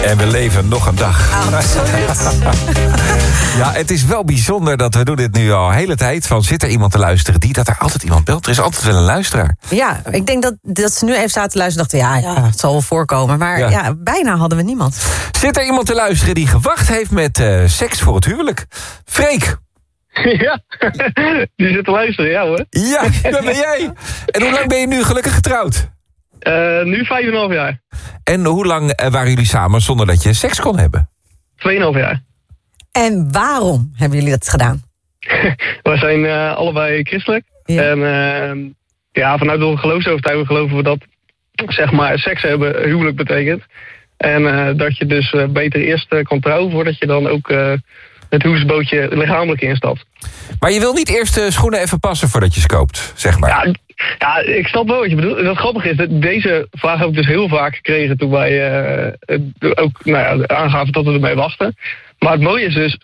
En we leven nog een dag. Absoluut. Ja, het is wel bijzonder dat we doen dit nu al de hele tijd. Van zit er iemand te luisteren dat er altijd iemand belt? Er is altijd wel een luisteraar. Ja, ik denk dat ze nu even zaten te luisteren en dachten... ja, het zal wel voorkomen. Maar ja, bijna hadden we niemand. Zit er iemand te luisteren die gewacht heeft met seks voor het huwelijk? Freek. Ja, die zit te luisteren, ja hoor. Ja, dat ben jij. En hoe lang ben je nu gelukkig getrouwd? Nu 5,5 jaar. En hoe lang waren jullie samen zonder dat je seks kon hebben? 2,5 jaar. En waarom hebben jullie dat gedaan? We zijn allebei christelijk. Ja. En vanuit onze geloofsovertuiging geloven we dat, zeg maar, seks hebben huwelijk betekent. En dat je dus beter eerst kan trouwen voordat je dan ook het huwelijksbootje lichamelijk instapt. Maar je wil niet eerst de schoenen even passen voordat je ze koopt, zeg maar. Ja, ik snap wel wat je bedoelt. En wat grappig is, dat deze vraag heb ik dus heel vaak gekregen toen wij ook aangaven dat we ermee wachten. Maar het mooie is dus,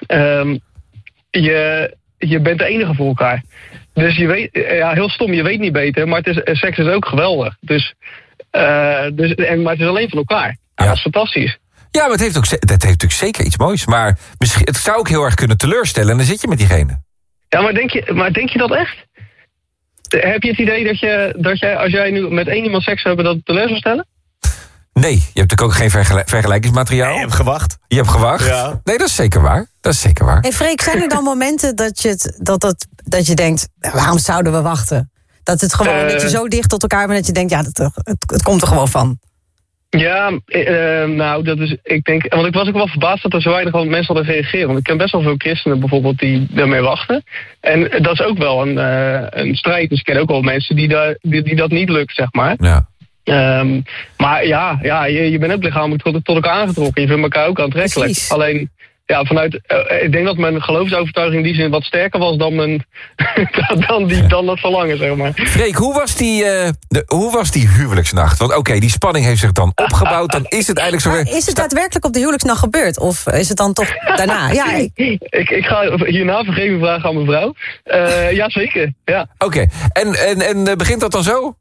je bent de enige voor elkaar. Dus je weet, heel stom, je weet niet beter, maar seks is ook geweldig. Maar het is alleen van elkaar. Ja. Dat is fantastisch. Ja, maar dat heeft natuurlijk zeker iets moois. Maar misschien, het zou ook heel erg kunnen teleurstellen en dan zit je met diegene. Ja, maar denk je dat echt? Heb je het idee dat jij, als jij nu met één iemand seks zou hebben, dat het teleur zou stellen? Nee, je hebt natuurlijk ook geen vergelijkingsmateriaal. Nee, je hebt gewacht. Je hebt gewacht? Ja. Nee, dat is zeker waar. Hey Freek, zijn er dan momenten dat je denkt... waarom zouden we wachten? Dat het gewoon dat je zo dicht tot elkaar bent dat je denkt... het komt er gewoon van. Ja, dat is, ik denk... Want ik was ook wel verbaasd dat er zo weinig mensen hadden gereageerd. Want ik ken best wel veel christenen bijvoorbeeld die daarmee wachten. En dat is ook wel een strijd. Dus ik ken ook wel mensen die dat niet lukt, zeg maar. Ja. Maar je bent ook lichamelijk tot elkaar aangetrokken. Je vindt elkaar ook aantrekkelijk. Precies. Alleen, ik denk dat mijn geloofsovertuiging in die zin wat sterker was dan dan dat verlangen, zeg maar. Freek, hoe was die huwelijksnacht? Want oké, die spanning heeft zich dan opgebouwd. Dan is het eigenlijk zo... Maar is het daadwerkelijk op de huwelijksnacht gebeurd? Of is het dan toch daarna? Ja, ik ga hierna vergeving vragen aan mijn vrouw. Ja, zeker. Ja. Oké, en begint dat dan zo?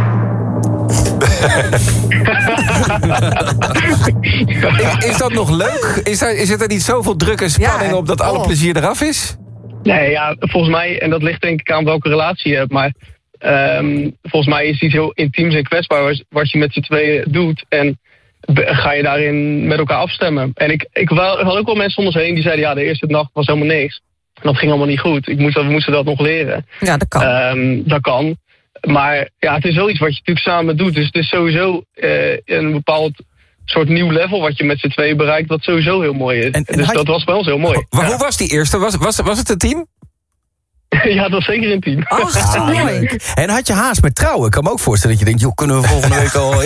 Is dat nog leuk? Zit er niet zoveel druk en spanning op dat alle plezier eraf is? Nee, ja, volgens mij, en dat ligt denk ik aan welke relatie je hebt, maar volgens mij is het iets heel intiems en kwetsbaar wat je met z'n tweeën doet en ga je daarin met elkaar afstemmen. En ik had ook wel mensen om ons heen die zeiden, de eerste nacht was helemaal niks. En dat ging allemaal niet goed. We moesten dat nog leren. Ja, dat kan. Dat kan. Maar het is wel iets wat je natuurlijk samen doet. Dus het is sowieso een bepaald soort nieuw level wat je met z'n tweeën bereikt, wat sowieso heel mooi is. Dus dat was bij ons heel mooi. Maar hoe was die eerste? Was het een team? Ja, dat was zeker een team. Ach, zo mooi. En had je haast met trouwen? Ik kan me ook voorstellen dat je denkt, kunnen we volgende week al...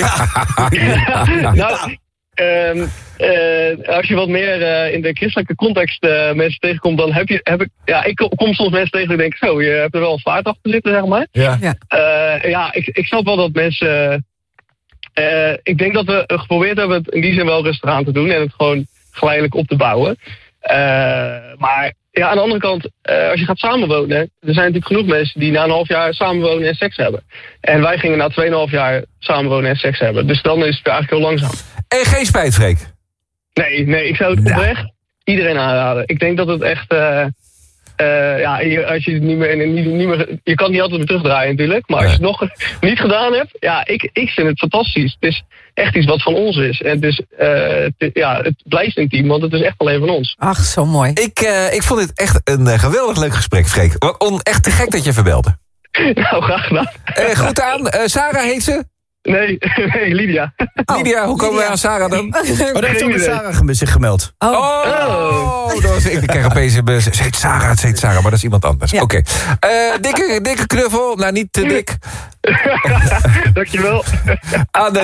Als je wat meer in de christelijke context mensen tegenkomt, dan ik kom soms mensen tegen die denken, zo, je hebt er wel een vaart achter zitten, zeg maar. Ja. Ik snap wel dat mensen... ik denk dat we geprobeerd hebben het in die zin wel rustig aan te doen en het gewoon geleidelijk op te bouwen. Maar aan de andere kant, als je gaat samenwonen, er zijn natuurlijk genoeg mensen die na een half jaar samenwonen en seks hebben. En wij gingen na 2,5 jaar samenwonen en seks hebben. Dus dan is het eigenlijk heel langzaam. En geen spijt, Freek? Nee, ik zou het oprecht iedereen aanraden. Ik denk dat het echt... als je het niet meer... Je kan het niet altijd meer terugdraaien natuurlijk. Maar als je het nog niet gedaan hebt... ik vind het fantastisch. Het is echt iets wat van ons is. En het blijft intiem, want het is echt alleen van ons. Ach, zo mooi. Ik vond dit echt een geweldig leuk gesprek, Freek. Echt te gek dat je verbelde. Nou, graag gedaan. Goed aan. Sarah heet ze? Nee, Lydia. Lydia, hoe komen wij aan Sarah dan? daar heeft ook Sarah zich gemeld. Ik krijg opeens... Ze heet Sarah, maar dat is iemand anders. Ja. Oké. Dikke knuffel. Nou, niet te dik. Dankjewel.